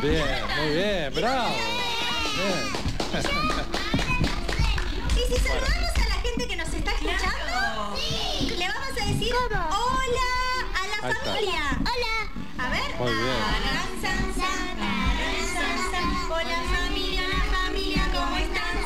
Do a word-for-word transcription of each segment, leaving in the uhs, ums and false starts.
Bien, muy bien, bravo. Bien. Y si saludamos a la gente que nos está escuchando, sí. Le vamos a decir ¿cómo? Hola a la Ahí familia. está. Hola. A ver. Muy bien. San, san, san, san, san. Hola familia, la familia, ¿cómo están?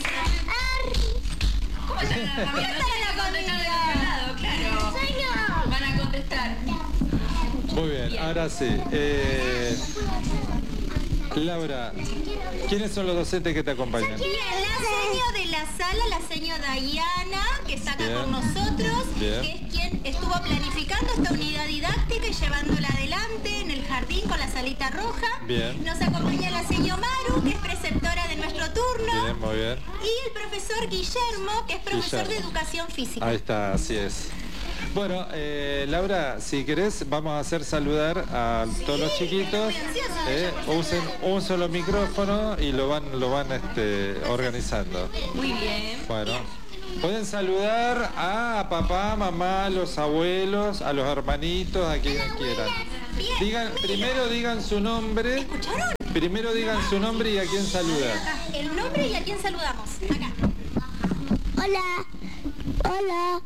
¿Cómo están la familia? No tienen que contestar del otro lado, claro. Señor. Van a contestar. Muy bien, ahora sí. Eh, Laura, ¿quiénes son los docentes que te acompañan? Bien, la seño de la sala, la seño Dayana, que está acá Bien. con nosotros, Bien. que es quien estuvo planificando esta unidad didáctica y llevándola adelante en el jardín con la salita roja. Bien. Nos acompaña la seño Maru, que es preceptora de nuestro turno. Bien, muy bien. Y el profesor Guillermo, que es profesor Guillermo. de educación física. Ahí está, así es. Bueno, eh, Laura, si querés, vamos a hacer saludar a todos los chiquitos. Eh, usen un solo micrófono y lo van, lo van este, organizando. Muy bien. Bueno, pueden saludar a papá, mamá, a los abuelos, a los hermanitos, a quien quieran. Digan, primero digan su nombre. ¿Escucharon? Primero digan su nombre y a quién saludan. El nombre y a quién saludamos. Acá. Hola. Hola.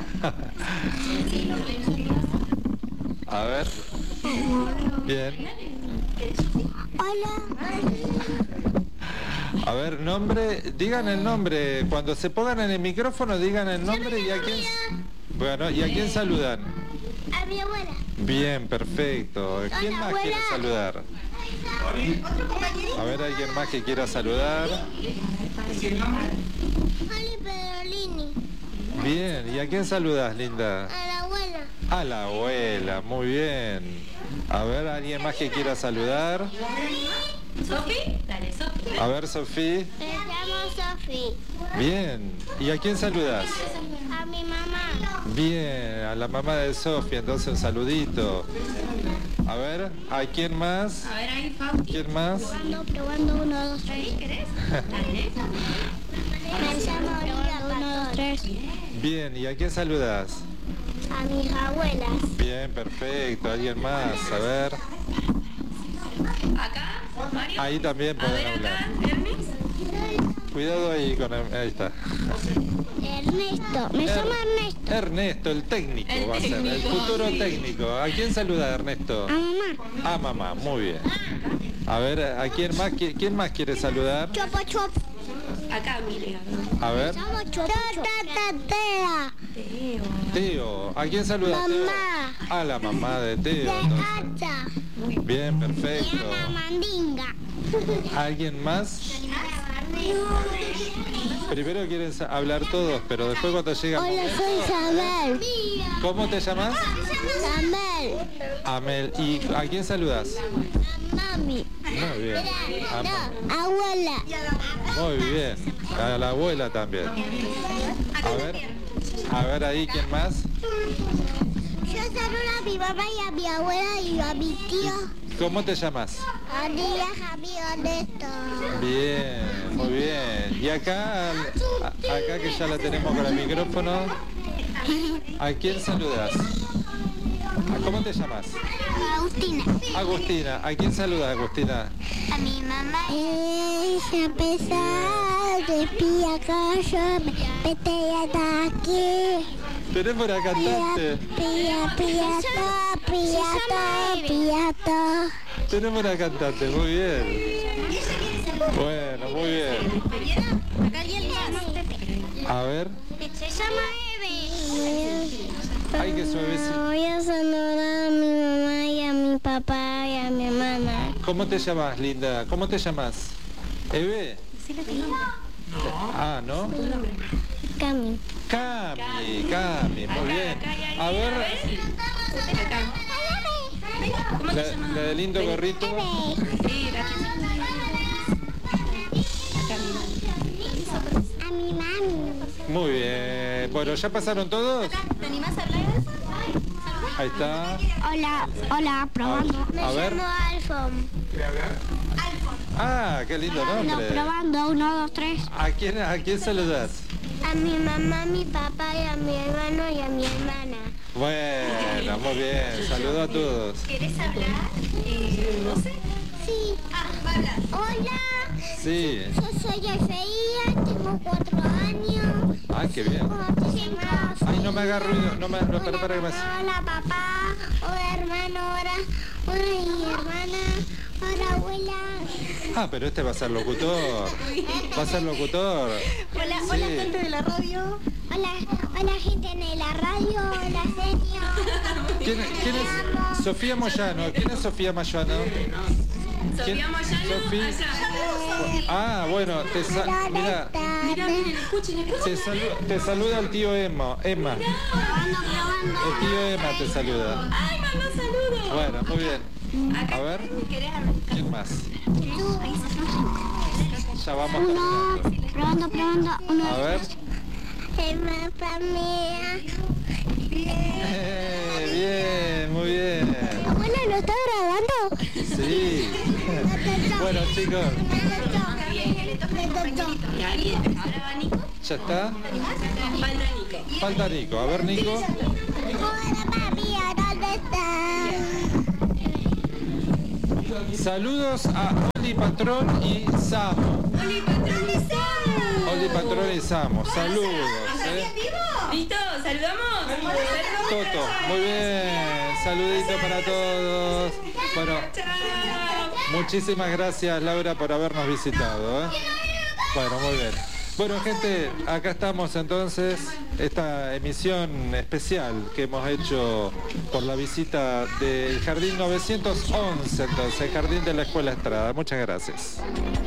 A ver. Bien. Hola. A ver, nombre, digan el nombre. Cuando se pongan en el micrófono, digan el nombre y a quién. Bueno, ¿y a quién saludan? A mi abuela. Bien, perfecto. ¿Quién más quiere saludar? A ver, alguien más que quiera saludar. Oli Pedrolini. Bien, ¿y a quién saludas, linda? A la abuela. A la abuela, muy bien. A ver, alguien más que quiera saludar. ¿Sofi? Dale, Sofi. A ver, Sofía. Me llamo Sofi. Bien. ¿Y a quién saludas? A mi mamá. Bien, a la mamá de Sofía, entonces un saludito. A ver, ¿a quién más? A ver ahí, Fausti. ¿Quién más? Probando, probando, uno, dos, tres. ¿Ahí querés? Dale. Me llamo Olivia, uno, dos, tres. Bien, ¿y a quién saludas? A mis abuelas. Bien, perfecto. ¿Alguien más? A ver. Acá, Mario. Ahí también A pueden ver hablar. acá, Hermes. Cuidado ahí con el... Ahí está. Ernesto. Me llamo Ernesto. Ernesto, el técnico El va a ser, el técnico, futuro sí. técnico. ¿A quién saluda, Ernesto? A mamá. A mamá, muy bien. A ver, ¿a quién más, qui- quién más quiere saludar? Chopo, chopo. Acá, mire. A ver, Llamo chopo, chopo. Tata, Teo. Teo. ¿A quién saluda, Teo? Mamá. A la mamá de Teo. De entonces. Hacha. Bien, Y perfecto. a la mandinga. ¿Alguien más? Primero quieren sa- hablar todos, pero después cuando llega el Hola, momento- soy Sabel. ¿Cómo te llamas? Sabel. Amel. ¿Y a quién saludas? Mami. Muy bien. A ma- No, abuela. Muy bien. A la abuela también. A ver, a ver ahí, ¿quién más? Yo saludo a mi mamá y a mi abuela y a mi tío. ¿Cómo te llamas? A Día Javier Ernesto. Bien, muy bien. Y acá, a- acá que ya la tenemos con el micrófono, ¿a quién saludas? ¿Cómo te llamas? Agustina. Agustina. ¿A quién saludas, Agustina? A mi mamá. Ella pesar de pía callo, vete hasta aquí. Tenemos una cantante. Pía, pía, to, pía, to, pía, to. Tenemos una cantante, muy bien. Bueno, muy bien. Acá alguien más. A ver, Se llama Eve. ay, qué suavecito. Voy a saludar a mi mamá y a mi papá y a mi hermana. ¿Cómo te llamas, linda? ¿Cómo te llamas? ¿Eve? Ah, ¿no? Cami. Cami, Cami, muy bien. A ver, Acá. ¿Cómo te la, llamas? la de lindo gorrito. Sí, la Acá, mira. A mi mami. Muy bien. Bueno, ¿ya pasaron todos? ¿Te animás a hablar? Ahí está. Hola, hola, probando. A ver. Alfon. Ah, qué lindo No, nombre. probando, uno, dos, tres. ¿A quién, a quién saludas? A mi mamá, a mi papá y a mi hermano y a mi hermana. Bueno, muy bien. Saludo a todos. ¿Querés hablar? Eh, no sé. Sí. Ah, va a hablar. Hola. Sí. Yo soy Alfeía, tengo cuatro años. Ah, qué bien. Ay, no me haga ruido, no me, no, para, para que me... Hola papá, hola hermano, hola, hola mi hermana, hola abuela. Ah, pero este va a ser locutor. Va a ser locutor. Hola, Sí. hola gente de la radio. Hola, hola gente en la radio, hola señor. ¿Quién, quién es? Sofía Moyano. ¿Quién es Sofía Moyano? Sofía Moyano, Sofía. allá. Ah, bueno, te sa mira, Mira, miren, escuchen, escuchen. te, salu te saluda el tío Emma. Emma. El tío Emma te saluda. Ay, mamá, saludos. Bueno, muy bien. Acá. A ver, ¿Querés ¿quién más? Ya vamos Uno, terminando. probando, probando, uno. A ver. Emma, familia. Eh, bien, muy bien. Abuela, ¿lo está grabando? Sí. Bueno, chicos, Ya, bien. Ahora va Nico. ¿ya está? Falta Nico. Falta Nico. A ver, Nico. Hola papi, ¿dónde estás? Saludos a Oli Patrón y Samo. Oli, patrón y Sam. Oli Patrón y Samo. Saludos. ¿eh? ¿Listo? ¿Saludamos? Toto, muy bien. Saludito para todos. Bueno, Chao. muchísimas gracias, Laura, por habernos visitado. ¿eh? Bueno, muy bien. Bueno, gente, acá estamos entonces, esta emisión especial que hemos hecho por la visita del Jardín novecientos once, entonces, Jardín de la Escuela Estrada. Muchas gracias.